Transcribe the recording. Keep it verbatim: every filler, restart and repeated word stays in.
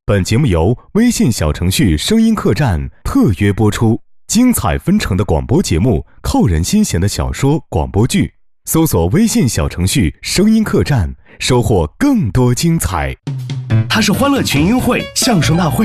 本节目由微信小程序声音客栈特约播出，精彩纷呈的广播节目，扣人心弦的小说广播剧，搜索微信小程序声音客栈，收获更多精彩。 它是欢乐群英会、相声大会、